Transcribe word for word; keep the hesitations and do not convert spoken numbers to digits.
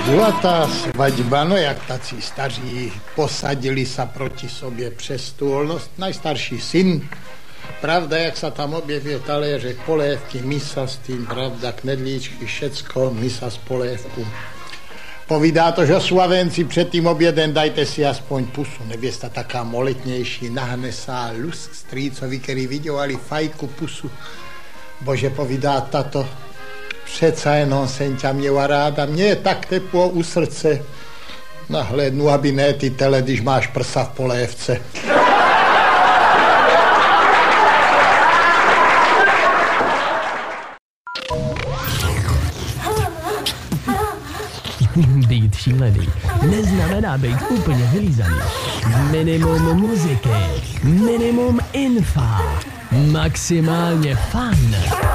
Byla ta svaďba, no jak tací staří, posadili sa proti sobě přes stůl, no najstarší syn, pravda, jak sa tam objevil taléřek, polévky, misa s tým, pravda, knedlíčky, všecko, misa z polévku. Povídá to, že Slavenci před tým obědem dajte si aspoň pusu, nevěsta taká moletnější, nahnesá lusk strýcovi, který viděli fajku pusu. Bože, povídá tato, přeca jenom jsem ťa měla ráda, mě je tak teplo u srdce. Nahlédnu, aby ne ty tele, když máš prsa v polévce. Být šílený neznamená být úplně vylízaný. Minimum muziky, minimum infa, maximálně fun.